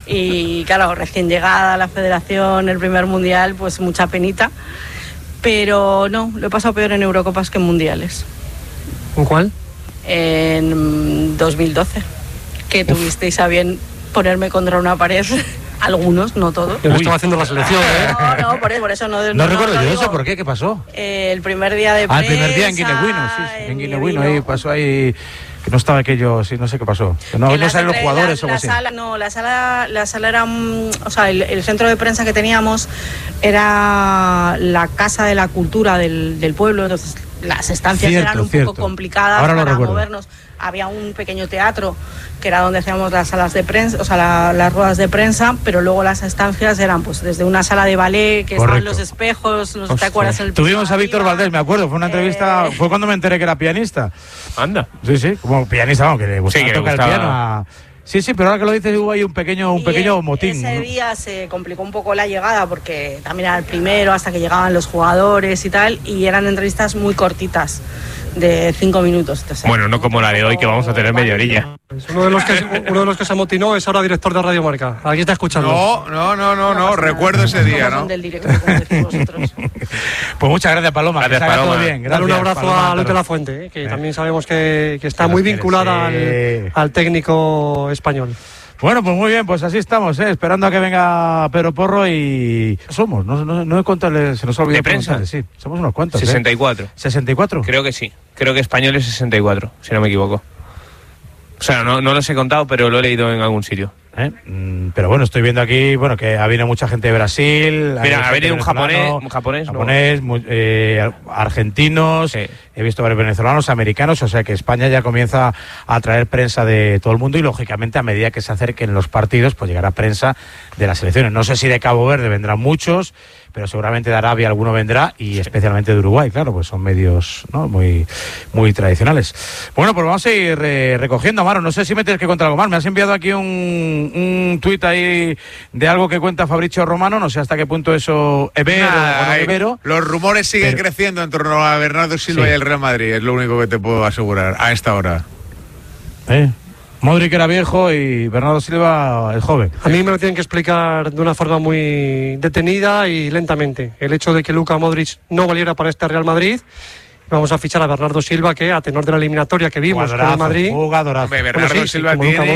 Y claro, recién llegada a la federación, el primer mundial, pues mucha penita. Pero no, lo he pasado peor en Eurocopas que en mundiales. ¿En cuál? En 2012, que tuvisteis a bien ponerme contra una pared. Algunos, no todos. Yo no estaba haciendo la selección, ¿eh? No, por eso no. No recuerdo yo eso, ¿por qué? ¿Qué pasó? El primer día de prensa. El primer día en Guineguino, sí, en Guineguino, ahí pasó ahí... Que no estaba aquello, sí, no sé qué pasó. Que no salen los jugadores o algo así. La sala era... O sea, el centro de prensa que teníamos era la casa de la cultura del pueblo, entonces las estancias eran un poco complicadas para movernos. Había un pequeño teatro que era donde hacíamos las salas de prensa, o sea, las ruedas de prensa, pero luego las estancias eran pues desde una sala de ballet que estaban los espejos, no sé si te acuerdas. Tuvimos a Víctor Valdés, me acuerdo, fue una entrevista, fue cuando me enteré que era pianista. Anda. Sí, como pianista, vamos, que le gustaba tocar el piano. Sí, pero ahora que lo dices hubo ahí un pequeño motín. Ese día se complicó un poco la llegada porque también era el primero hasta que llegaban los jugadores y tal, y eran entrevistas muy cortitas, de 5 minutos. Bueno, no como la de hoy, que vamos a tener media orilla. Uno de los que se amotinó es ahora director de Radio Marca. Aquí está escuchando. No, recuerdo ese día, ¿no? Del directo, como decís vosotros. Pues muchas gracias, Paloma. Gracias, que se haga Paloma. todo bien. Gracias, Dale un abrazo Paloma, a Luis de la Fuente, que también sabemos que está muy vinculada al técnico español. Bueno, pues muy bien, pues así estamos, esperando a que venga Pedro Porro y... Somos, no he contado, se nos ha olvidado. ¿De prensa? Sí, somos unos cuantos. 64. ¿64? Creo que sí, creo que españoles 64, si no me equivoco. O sea, no los he contado, pero lo he leído en algún sitio. Pero bueno, estoy viendo aquí, que ha venido mucha gente de Brasil. Mira, ha venido un japonés, argentinos, sí. He visto varios venezolanos, americanos, o sea que España ya comienza a traer prensa de todo el mundo y lógicamente a medida que se acerquen los partidos, pues llegará prensa de las selecciones. No sé si de Cabo Verde vendrán muchos, pero seguramente de Arabia alguno vendrá y especialmente de Uruguay, claro, pues son medios, ¿no?, muy, muy tradicionales. Bueno, pues vamos a ir recogiendo, Amaro. No sé si me tienes que contar algo más. Me has enviado aquí un tuit ahí de algo que cuenta Fabrizio Romano, no sé hasta qué punto eso es vero o no es vero. Los rumores siguen creciendo en torno a Bernardo Silva y el Real Madrid, es lo único que te puedo asegurar a esta hora. Modric era viejo y Bernardo Silva es joven. A mí me lo tienen que explicar de una forma muy detenida y lentamente. El hecho de que Luka Modric no valiera para este Real Madrid. Vamos a fichar a Bernardo Silva, que a tenor de la eliminatoria que vimos con el Madrid. Jugadorazo. Bernardo Silva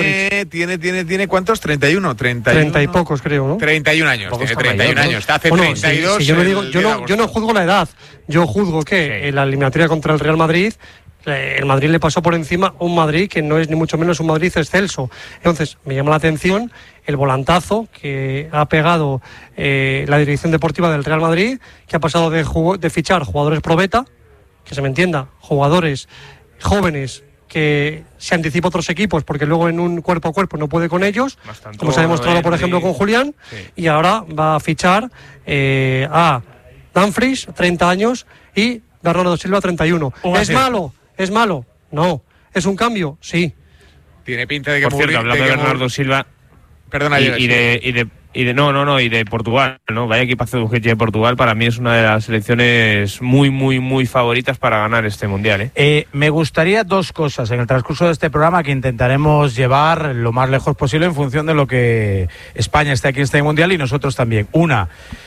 tiene ¿cuántos? 31. 30 y pocos, creo, ¿no? 31 años. Tiene 31 años. Está hace 32. Si yo no juzgo la edad. Yo juzgo que en la eliminatoria contra el Real Madrid, el Madrid le pasó por encima un Madrid que no es ni mucho menos un Madrid excelso. Entonces, me llama la atención el volantazo que ha pegado la dirección deportiva del Real Madrid, que ha pasado de fichar jugadores pro beta, que se me entienda, jugadores jóvenes que se anticipa a otros equipos porque luego en un cuerpo a cuerpo no puede con ellos, como se ha demostrado por ejemplo con Julián, y ahora va a fichar a Dumfries, 30 años, y Bernardo Silva, 31. ¿Es malo? No. ¿Es un cambio? Sí. Tiene pinta de que... Por cierto, hablando de Bernardo Silva... Perdona, y de Portugal, ¿no? Vaya equipazo de Portugal, para mí es una de las selecciones muy, muy, muy favoritas para ganar este Mundial, Me gustaría dos cosas en el transcurso de este programa que intentaremos llevar lo más lejos posible en función de lo que España esté aquí en este Mundial y nosotros también. Una,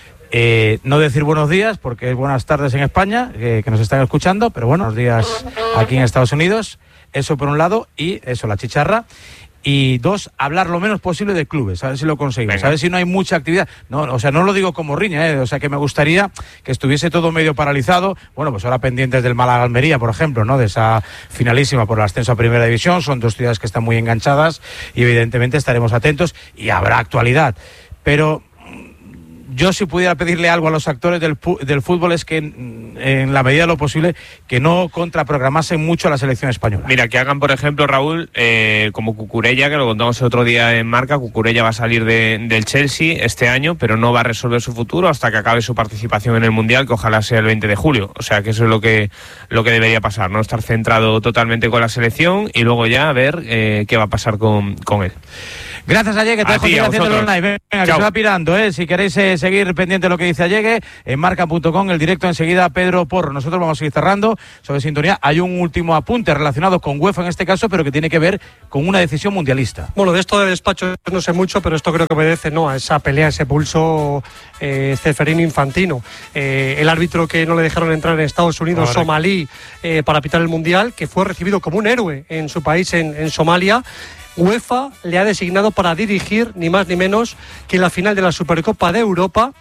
no decir buenos días porque es buenas tardes en España, que nos están escuchando, pero buenos días aquí en Estados Unidos. Eso por un lado, y eso, la chicharra. Y dos, hablar lo menos posible de clubes, a ver si lo conseguimos. A ver si no hay mucha actividad. No, o sea, no lo digo como riña, o sea, que me gustaría que estuviese todo medio paralizado. Bueno, pues ahora pendientes del Málaga-Almería, por ejemplo, ¿no?, de esa finalísima por el ascenso a Primera División. Son dos ciudades que están muy enganchadas y evidentemente estaremos atentos y habrá actualidad. Pero yo, si pudiera pedirle algo a los actores del fútbol, es que en la medida de lo posible que no contraprogramasen mucho a la selección española. Mira, que hagan, por ejemplo, Raúl, como Cucurella, que lo contamos el otro día en Marca. Cucurella va a salir del Chelsea este año, pero no va a resolver su futuro hasta que acabe su participación en el Mundial, que ojalá sea el 20 de julio. O sea, que eso es lo que debería pasar, ¿no? Estar centrado totalmente con la selección y luego ya ver qué va a pasar con él. Gracias, Allegue, te dejo seguir haciéndolo online. Venga, chao, que se va pirando, Si queréis seguir pendiente de lo que dice Allegue, en marca.com, el directo enseguida, Pedro Porro. Nosotros vamos a ir cerrando sobre sintonía. Hay un último apunte relacionado con UEFA en este caso, pero que tiene que ver con una decisión mundialista. Bueno, de esto de despacho no sé mucho, pero esto creo que obedece a esa pelea, ese pulso Ceferín-Infantino. El árbitro que no le dejaron entrar en Estados Unidos, somalí, para pitar el Mundial, que fue recibido como un héroe en su país, en Somalia. UEFA le ha designado para dirigir ni más ni menos que la final de la Supercopa de Europa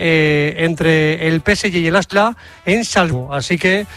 entre el PSG y el Asla en Salvo. Así que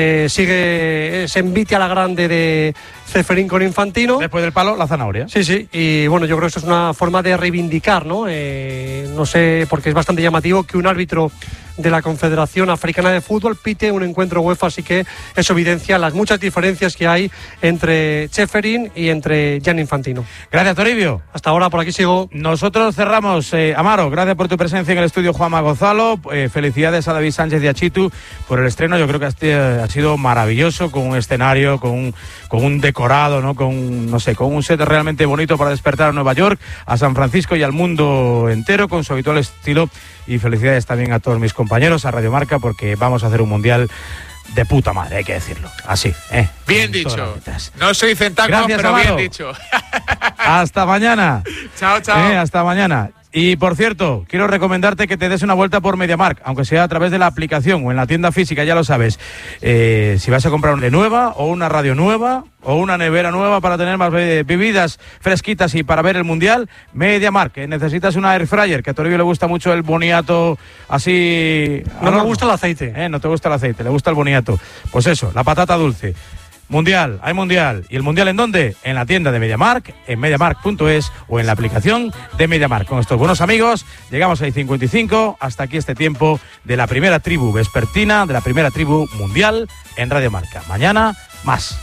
sigue ese envidia a la grande de Ceferín con Infantino. Después del palo, la zanahoria. Sí. Y bueno, yo creo que esto es una forma de reivindicar, ¿no? No sé, porque es bastante llamativo que un árbitro de la Confederación Africana de Fútbol pite un encuentro UEFA, así que eso evidencia las muchas diferencias que hay entre Ceferín y entre Gianni Infantino. Gracias, Toribio. Hasta ahora, por aquí sigo. Nosotros cerramos. Amaro, gracias por tu presencia en el estudio, Juanma Gonzalo. Felicidades a David Sánchez y a Chitu por el estreno. Yo creo que ha sido maravilloso, con un escenario, con un decorado, ¿no? Con un set realmente bonito para despertar a Nueva York, a San Francisco y al mundo entero, con su habitual estilo. Y felicidades también a todos mis compañeros, a Radio Marca, porque vamos a hacer un mundial de puta madre, hay que decirlo. Así, Bien dicho. No soy centavo, pero Amaro. Bien dicho. Hasta mañana. Chao. Hasta mañana. Y por cierto, quiero recomendarte que te des una vuelta por MediaMarkt, aunque sea a través de la aplicación o en la tienda física, ya lo sabes. Si vas a comprar una nueva o una radio nueva o una nevera nueva para tener más bebidas fresquitas y para ver el Mundial, MediaMarkt. Necesitas una air fryer, que a Toribio le gusta mucho el boniato así. No me gusta el aceite. No te gusta el aceite, le gusta el boniato. Pues eso, la patata dulce. Mundial, hay Mundial. ¿Y el Mundial en dónde? En la tienda de MediaMarkt, en MediaMarkt.es o en la aplicación de MediaMarkt. Con estos buenos amigos, llegamos a 55. Hasta aquí este tiempo de la primera tribu vespertina, de la primera tribu mundial en Radio Marca. Mañana, más.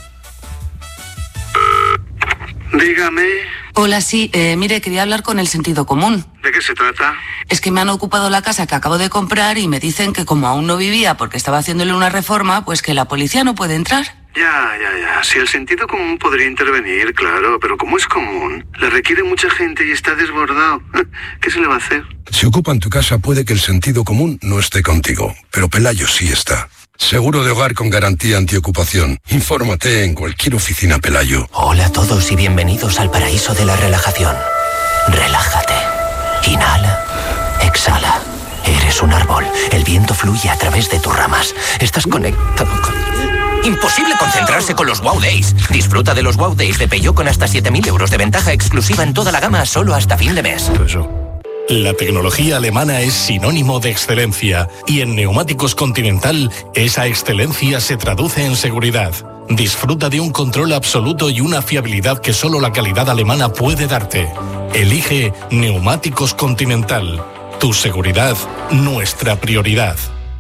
Dígame. Hola, sí. Mire, quería hablar con el sentido común. ¿De qué se trata? Es que me han ocupado la casa que acabo de comprar y me dicen que como aún no vivía porque estaba haciéndole una reforma, pues que la policía no puede entrar. Ya. Si el sentido común podría intervenir, claro, pero como es común, le requiere mucha gente y está desbordado. ¿Qué se le va a hacer? Si ocupan tu casa puede que el sentido común no esté contigo, pero Pelayo sí está. Seguro de hogar con garantía antiocupación. Infórmate en cualquier oficina Pelayo. Hola a todos y bienvenidos al paraíso de la relajación. Relájate. Inhala. Exhala. Eres un árbol. El viento fluye a través de tus ramas. Estás conectado con... Imposible concentrarse con los Wow Days. Disfruta de los Wow Days de Peugeot con hasta 7.000 euros de ventaja exclusiva en toda la gama solo hasta fin de mes. La tecnología alemana es sinónimo de excelencia y en Neumáticos Continental esa excelencia se traduce en seguridad. Disfruta de un control absoluto y una fiabilidad que solo la calidad alemana puede darte. Elige Neumáticos Continental. Tu seguridad, nuestra prioridad.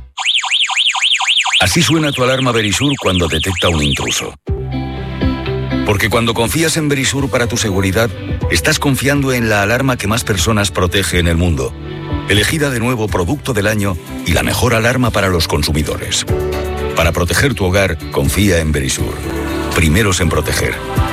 Así suena tu alarma Verisur cuando detecta un intruso. Porque cuando confías en Verisur para tu seguridad, estás confiando en la alarma que más personas protege en el mundo. Elegida de nuevo Producto del Año y la mejor alarma para los consumidores. Para proteger tu hogar, confía en Verisur. Primeros en proteger.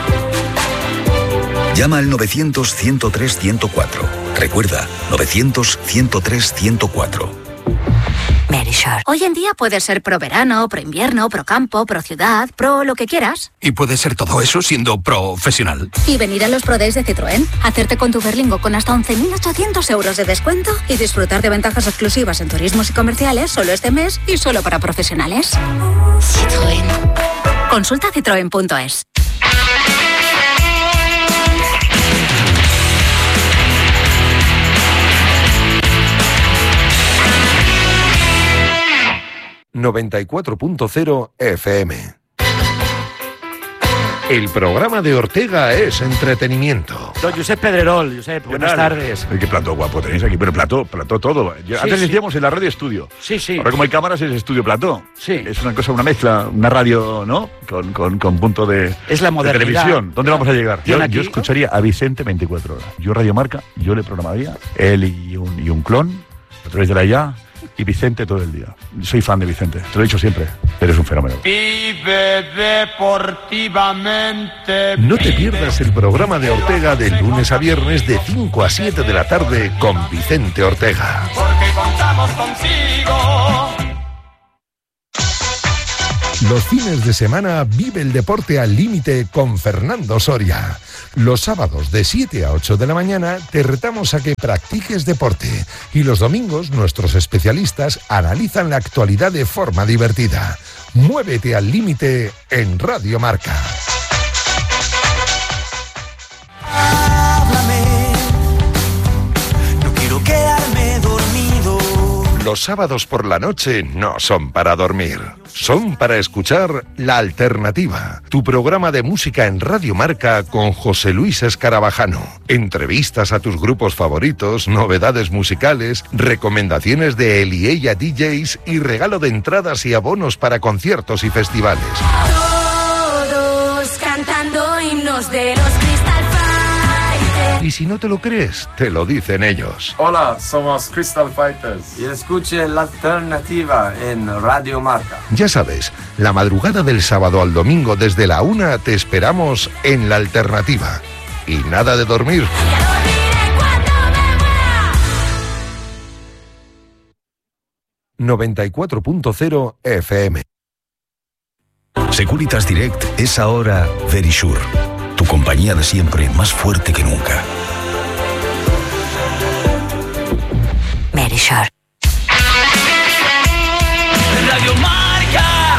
Llama al 900-103-104. Recuerda, 900-103-104. Verisur. Hoy en día puedes ser pro verano, pro invierno, pro campo, pro ciudad, pro lo que quieras. Y puedes ser todo eso siendo profesional. Y venir a los Pro Days de Citroën, hacerte con tu Berlingo con hasta 11.800 euros de descuento y disfrutar de ventajas exclusivas en turismos y comerciales solo este mes y solo para profesionales. Citroën. Consulta citroen.es. ...94.0 FM. El programa de Ortega es entretenimiento. Don Josep Pedrerol. Josep, buenas tardes. Qué plato guapo tenéis aquí, pero plato todo. Antes decíamos en la radio estudio. Sí. Ahora como hay cámaras es estudio plato. Sí. Es una cosa, una mezcla, una radio, ¿no? Con punto de, es la modernidad, de televisión. ¿Dónde vamos a llegar? Yo escucharía a Vicente 24 horas. Yo Radio Marca, yo le programaría, él y un clon, a través de la IA. y Vicente todo el día. Soy fan de Vicente, te lo he dicho siempre, pero es un fenómeno. Vive deportivamente. No te pierdas el programa de Ortega de lunes a viernes de 5 a 7 de la tarde con Vicente Ortega. Porque contamos contigo. Los fines de semana vive el deporte al límite con Fernando Soria. Los sábados de 7 a 8 de la mañana te retamos a que practiques deporte y los domingos nuestros especialistas analizan la actualidad de forma divertida. Muévete al límite en Radio Marca. No quiero quedarme dormido. Los sábados por la noche no son para dormir, son para escuchar La Alternativa, tu programa de música en Radio Marca con José Luis Escarabajano. Entrevistas a tus grupos favoritos, novedades musicales, recomendaciones de él y ella DJs y regalo de entradas y abonos para conciertos y festivales. Todos cantando himnos de los Crystal Fighters. Y si no te lo crees, te lo dicen ellos. Hola, somos Crystal Fighters. Y escuche La Alternativa en Radio Marca. Ya sabes, la madrugada del sábado al domingo desde la 1 te esperamos en La Alternativa. Y nada de dormir. 94.0 FM. Securitas Direct es ahora Verisure, tu compañía de siempre más fuerte que nunca. Verisure. Radio Marca.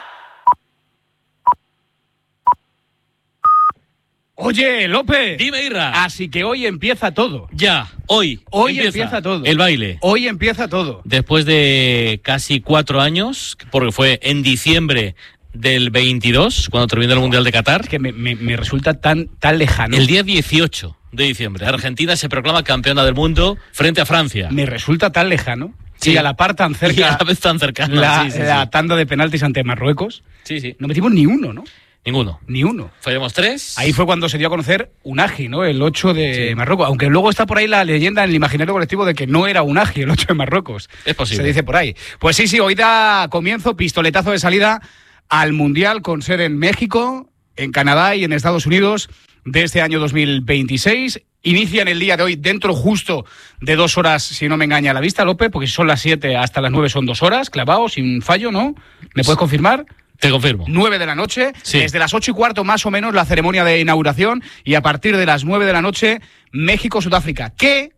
Oye, López. Dime, Irra. Así que hoy empieza todo. Ya, hoy empieza todo. El baile. Hoy empieza todo. Después de casi 4 años, porque fue en diciembre del 22, cuando terminó el Mundial de Qatar. Es que me resulta tan lejano. El día 18 de diciembre, Argentina se proclama campeona del mundo frente a Francia. Me resulta tan lejano. Sí. Y a la par tan cerca. Y a la vez tan cercana. La tanda de penaltis ante Marruecos. Sí, sí. No metimos ni uno, ¿no? Ninguno. Ni uno. Fallamos 3. Ahí fue cuando se dio a conocer Unagi, ¿no? El 8 de Marruecos. Aunque luego está por ahí la leyenda en el imaginario colectivo de que no era Unagi el 8 de Marruecos. Es posible. Se dice por ahí. Pues sí, hoy da comienzo, pistoletazo de salida al Mundial con sede en México, en Canadá y en Estados Unidos de este año 2026. Inician el día de hoy dentro justo de 2 horas, si no me engaña la vista, López, porque si son las 7 hasta las 9 son 2 horas, clavado, sin fallo, ¿no? ¿Me puedes confirmar? Te confirmo. 9 de la noche, sí. Desde las 8:15 más o menos la ceremonia de inauguración y a partir de las 9 de la noche México-Sudáfrica, que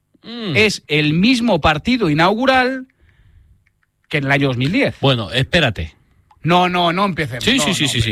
es el mismo partido inaugural que en el año 2010. Bueno, espérate. No empieces. Sí.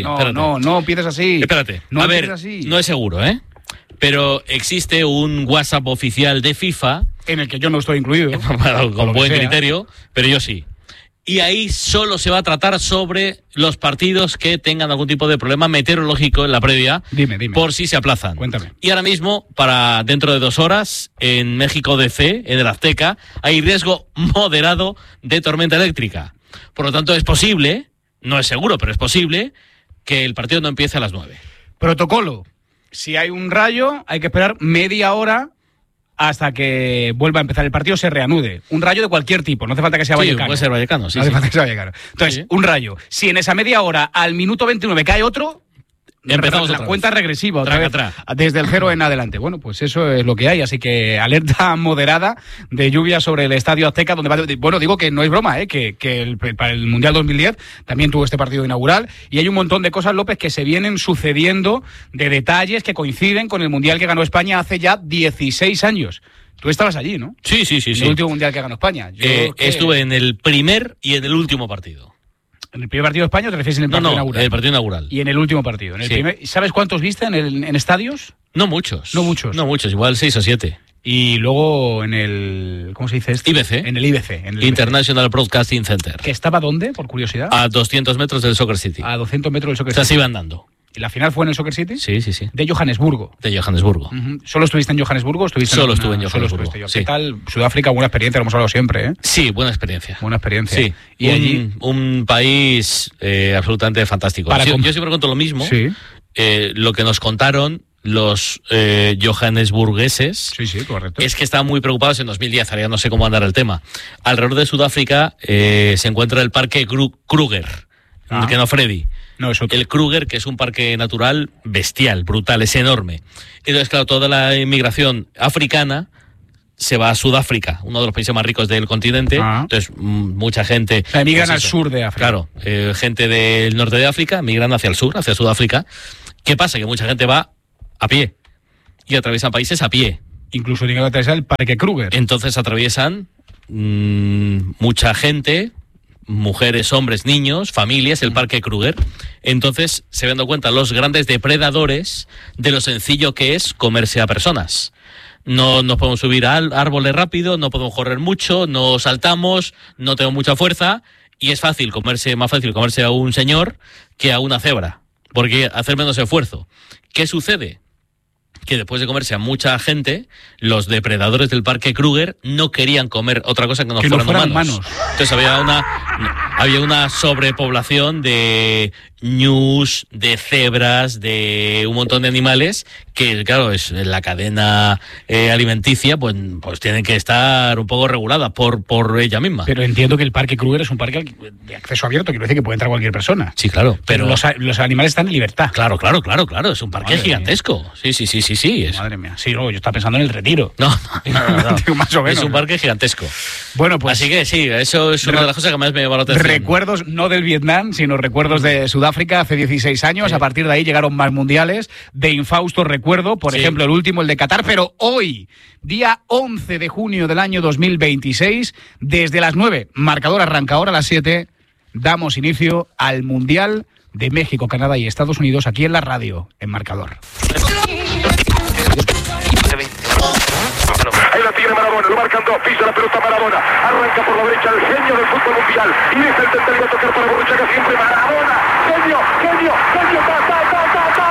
No empieces así. Espérate. No a ver, así. No es seguro, ¿eh? Pero existe un WhatsApp oficial de FIFA. En el que yo no estoy incluido. Con buen criterio, pero yo sí. Y ahí solo se va a tratar sobre los partidos que tengan algún tipo de problema meteorológico en la previa. Dime. Por si se aplazan. Cuéntame. Y ahora mismo, para dentro de 2 horas, en México DC, en el Azteca, hay riesgo moderado de tormenta eléctrica. Por lo tanto, es posible, no es seguro, pero es posible, que el partido no empiece a las 9. Protocolo. Si hay un rayo, hay que esperar media hora hasta que vuelva a empezar el partido, se reanude. Un rayo de cualquier tipo, no hace falta que sea Vallecano. Puede ser Vallecano, sí. No hace falta que sea Vallecano. Entonces, un rayo. Si en esa media hora, al minuto 29, cae otro, empezamos la cuenta regresiva otra vez, desde el 0 en adelante. Bueno, pues eso es lo que hay, así que alerta moderada de lluvia sobre el Estadio Azteca, donde va, bueno, digo que no es broma, que para el Mundial 2010 también tuvo este partido inaugural y hay un montón de cosas, López, que se vienen sucediendo, de detalles que coinciden con el Mundial que ganó España hace ya 16 años. Tú estabas allí, ¿no? Sí. En el último Mundial que ganó España. Estuve en el primer y en el último partido. ¿En el primer partido de España o te refieres en el partido inaugural? En el partido inaugural. Y en el último partido. ¿Sabes cuántos viste en estadios? No muchos, igual 6 o 7. Y luego en el... ¿Cómo se dice esto? IBC. En el IBC. International Broadcasting Center. ¿Que estaba dónde, por curiosidad? A 200 metros del Soccer City. A 200 metros del Soccer City. O sea, se iba andando. ¿Y la final fue en el Soccer City? Sí. De Johannesburgo. ¿Solo estuviste en Johannesburgo? Solo estuve en Johannesburgo. ¿Qué tal? Sudáfrica, buena experiencia, lo hemos hablado siempre, ¿eh? Sí, buena experiencia. Sí. Y allí un país absolutamente fantástico. Yo siempre cuento lo mismo. Sí. Lo que nos contaron los johannesburgueses, sí, correcto, es que estaban muy preocupados en 2010, ahora ya no sé cómo andar el tema. Alrededor de Sudáfrica se encuentra el Parque Kruger, que no Freddy. No, es otro. El Kruger, que es un parque natural bestial, brutal, es enorme. Entonces, claro, toda la inmigración africana se va a Sudáfrica, uno de los países más ricos del continente. Entonces, mucha gente... O sea, emigran al sur de África. Claro, gente del norte de África migran hacia el sur, hacia Sudáfrica. ¿Qué pasa? Que mucha gente va a pie y atraviesan países a pie. Incluso tienen que atravesar el Parque Kruger. Entonces atraviesan mucha gente, mujeres, hombres, niños, familias, el Parque Kruger. Entonces se van dando cuenta los grandes depredadores de lo sencillo que es comerse a personas. No nos podemos subir a árboles rápido, no podemos correr mucho, no saltamos, no tenemos mucha fuerza y es más fácil comerse a un señor que a una cebra, porque hacer menos esfuerzo. ¿Qué sucede? Que después de comerse a mucha gente, los depredadores del Parque Kruger no querían comer otra cosa que no fueran humanos. Entonces había una sobrepoblación de ñus, de cebras, de un montón de animales que, claro, es la cadena alimenticia, pues tienen que estar un poco reguladas por ella misma. Pero entiendo que el Parque Kruger es un parque de acceso abierto, quiero decir que puede entrar cualquier persona. Sí, claro. Pero los animales están en libertad. Claro, es un parque gigantesco. Sí. Madre mía. Sí, yo estaba pensando en el Retiro. No. Más o menos, es un parque gigantesco. Bueno, pues... Así que sí, eso es una de las cosas que más me llama la atención. Recuerdos no del Vietnam, sino recuerdos de Sudáfrica hace 16 años. Sí. A partir de ahí llegaron más mundiales. De infausto recuerdo, por ejemplo, el último, el de Qatar. Pero hoy, día 11 de junio del año 2026, desde las 9, marcador arranca ahora a las 7, damos inicio al Mundial de México, Canadá y Estados Unidos aquí en la radio, en Marcador. Ahí la tiene Maradona, lo marcan dos, pisa la pelota Maradona, arranca por la derecha el genio del fútbol mundial, y es el tercero a tocar para Borruchaga siempre Maradona, genio,